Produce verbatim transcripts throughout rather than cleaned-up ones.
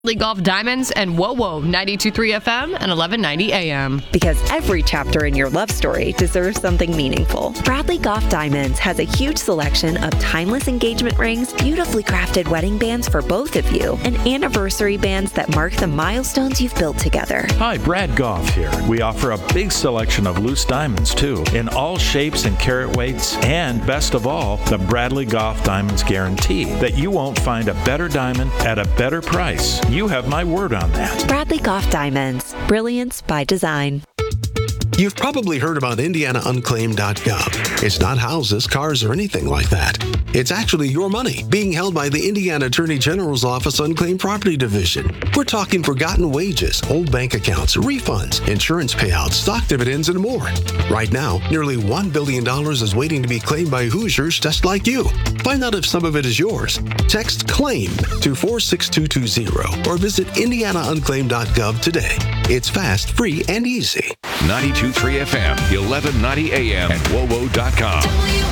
Bradley Golf Diamonds and Whoa Whoa ninety-two point three F M and eleven ninety A M. Because every chapter in your love story deserves something meaningful. Bradley Golf Diamonds has a huge selection of timeless engagement rings, beautifully crafted wedding bands for both of you, and anniversary bands that mark the milestones you've built together. Hi, Brad Goff here. We offer a big selection of loose diamonds too, in all shapes and carat weights, and best of all, the Bradley Golf Diamonds guarantee that you won't find a better diamond at a better price. You have my word on that. Bradley Golf Diamonds. Brilliance by design. You've probably heard about Indiana Unclaimed dot gov. It's not houses, cars, or anything like that. It's actually your money being held by the Indiana Attorney General's Office Unclaimed Property Division. We're talking forgotten wages, old bank accounts, refunds, insurance payouts, stock dividends, and more. Right now, nearly one billion dollars is waiting to be claimed by Hoosiers just like you. Find out if some of it is yours. Text CLAIM to four six two two zero or visit Indiana Unclaimed dot gov today. It's fast, free, and easy. ninety-two point three F M, eleven ninety A M, and W O W O dot com.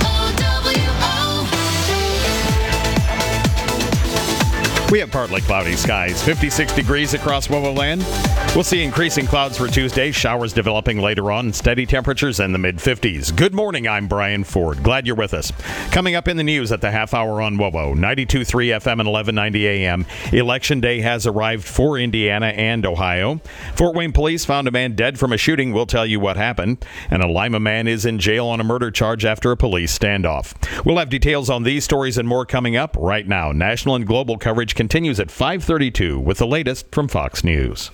We have partly cloudy skies, fifty-six degrees across W O W O land. We'll see increasing clouds for Tuesday, showers developing later on, and steady temperatures in the mid-fifties. Good morning, I'm Brian Ford. Glad you're with us. Coming up in the news at the half hour on W O W O, ninety-two point three F M and eleven ninety A M. Election day has arrived for Indiana and Ohio. Fort Wayne police found a man dead from a shooting. We'll tell you what happened. And a Lima man is in jail on a murder charge after a police standoff. We'll have details on these stories and more coming up right now. National and global coverage continues at five thirty-two with the latest from Fox News.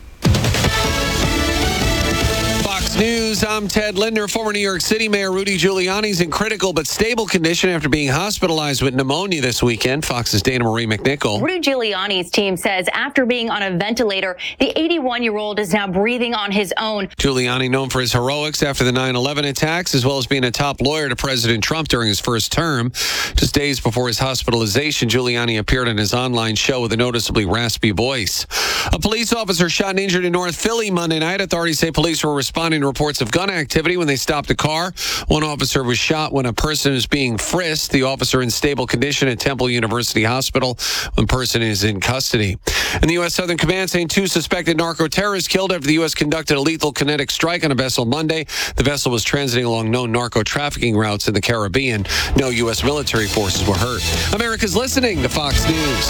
Fox News, I'm Ted Linder. Former New York City Mayor Rudy Giuliani is in critical but stable condition after being hospitalized with pneumonia this weekend. Fox's Dana Marie McNichol. Rudy Giuliani's team says after being on a ventilator, the eighty-one-year-old is now breathing on his own. Giuliani, known for his heroics after the nine eleven attacks, as well as being a top lawyer to President Trump during his first term. Just days before his hospitalization, Giuliani appeared on his online show with a noticeably raspy voice. A police officer shot and injured in North Philly Monday night. Authorities say police were responding to reports of gun activity when they stopped a car. One officer was shot when a person was being frisked. The officer in stable condition at Temple University Hospital. One person is in custody. And the U S Southern Command saying two suspected narco-terrorists killed after the U S conducted a lethal kinetic strike on a vessel Monday. The vessel was transiting along known narco-trafficking routes in the Caribbean. No U S military forces were hurt. America's listening to Fox News.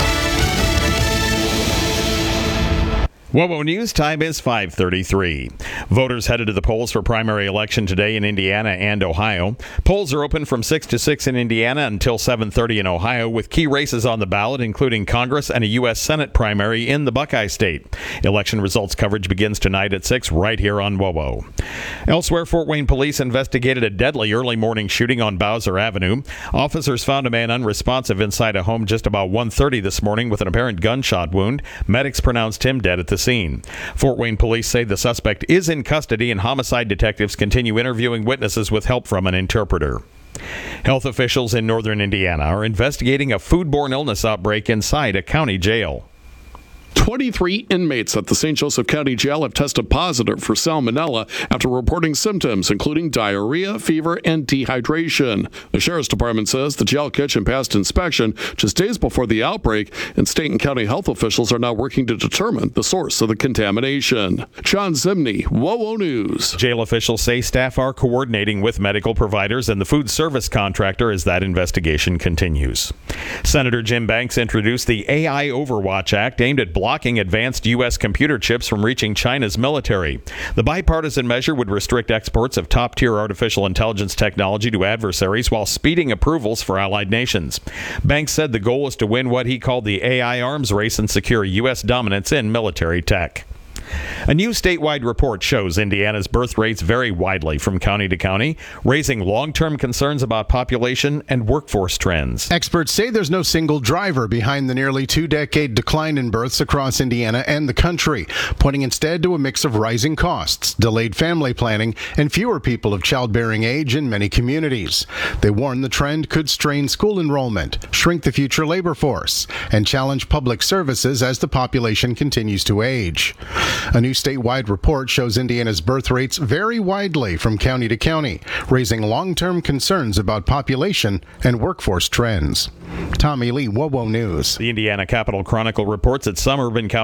W O W O News time is five thirty-three. Voters headed to the polls for primary election today in Indiana and Ohio. Polls are open from six to six in Indiana until seven thirty in Ohio, with key races on the ballot, including Congress and a U S Senate primary in the Buckeye State. Election results coverage begins tonight at six right here on W O W O. Elsewhere, Fort Wayne police investigated a deadly early morning shooting on Bowser Avenue. Officers found a man unresponsive inside a home just about one thirty this morning with an apparent gunshot wound. Medics pronounced him dead at the scene. Fort Wayne police say the suspect is in custody, and homicide detectives continue interviewing witnesses with help from an interpreter. Health officials in northern Indiana are investigating a foodborne illness outbreak inside a county jail. twenty-three inmates at the Saint Joseph County Jail have tested positive for salmonella after reporting symptoms including diarrhea, fever, and dehydration. The Sheriff's Department says the jail kitchen passed inspection just days before the outbreak, and state and county health officials are now working to determine the source of the contamination. John Zimney, W O W O News. Jail officials say staff are coordinating with medical providers and the food service contractor as that investigation continues. Senator Jim Banks introduced the A I Overwatch Act aimed at blocking advanced U S computer chips from reaching China's military. The bipartisan measure would restrict exports of top-tier artificial intelligence technology to adversaries while speeding approvals for allied nations. Banks said the goal was to win what he called the A I arms race and secure U S dominance in military tech. A new statewide report shows Indiana's birth rates vary widely from county to county, raising long-term concerns about population and workforce trends. Experts say there's no single driver behind the nearly two-decade decline in births across Indiana and the country, pointing instead to a mix of rising costs, delayed family planning, and fewer people of childbearing age in many communities. They warn the trend could strain school enrollment, shrink the future labor force, and challenge public services as the population continues to age. A new statewide report shows Indiana's birth rates vary widely from county to county, raising long-term concerns about population and workforce trends. Tommy Lee, WOWO News. The Indiana Capital Chronicle reports that some urban counties